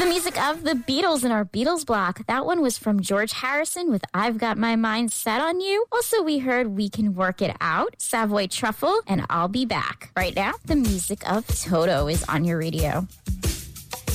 The music of the Beatles in our Beatles block. That one was from George Harrison with I've Got My Mind Set on You. Also, we heard We Can Work It Out, Savoy Truffle, and I'll Be Back. Right now, the music of Toto is on your radio.